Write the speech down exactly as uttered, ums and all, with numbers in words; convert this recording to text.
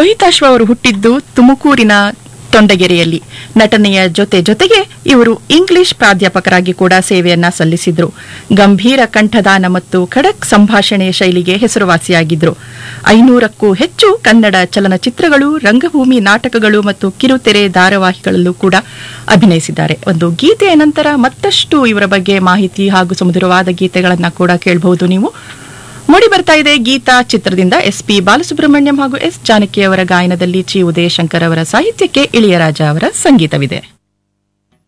ಲೋಹಿತಾಶ್ವ ಅವರು ಹುಟ್ಟಿದ್ದು ತುಮಕೂರಿನ ತೊಂಡಗೆರೆಯಲ್ಲಿ. ನಟನೆಯ ಜೊತೆ ಜೊತೆಗೆ ಇವರು ಇಂಗ್ಲಿಷ್ ಪ್ರಾಧ್ಯಾಪಕರಾಗಿ ಕೂಡ ಸೇವೆಯನ್ನ ಸಲ್ಲಿಸಿದ್ರು. ಗಂಭೀರ ಕಂಠದಾನ ಮತ್ತು ಖಡಕ್ ಸಂಭಾಷಣೆಯ ಶೈಲಿಗೆ ಹೆಸರುವಾಸಿಯಾಗಿದ್ರು. ಐನೂರಕ್ಕೂ ಹೆಚ್ಚು ಕನ್ನಡ ಚಲನಚಿತ್ರಗಳು, ರಂಗಭೂಮಿ ನಾಟಕಗಳು ಮತ್ತು ಕಿರುತೆರೆ ಧಾರಾವಾಹಿಗಳಲ್ಲೂ ಕೂಡ ಅಭಿನಯಿಸಿದ್ದಾರೆ. ಒಂದು ಗೀತೆಯ ನಂತರ ಮತ್ತಷ್ಟು ಇವರ ಬಗ್ಗೆ ಮಾಹಿತಿ ಹಾಗೂ ಸುಮಧುರವಾದ ಗೀತೆಗಳನ್ನ ಕೂಡ ಕೇಳಬಹುದು ನೀವು. ಮೂಡಿ ಬರ್ತಾ ಇದೆ ಗೀತಾ ಚಿತ್ರದಿಂದ ಎಸ್ ಪಿ ಬಾಲಸುಬ್ರಹ್ಮಣ್ಯಂ ಹಾಗೂ ಎಸ್ ಜಾನಕಿ ಅವರ ಗಾಯನದಲ್ಲಿ ಚಿ ಉದಯಶಂಕರ್ ಅವರ ಸಾಹಿತ್ಯಕ್ಕೆ ಇಳಿಯರಾಜ ಅವರ ಸಂಗೀತವಿದೆ.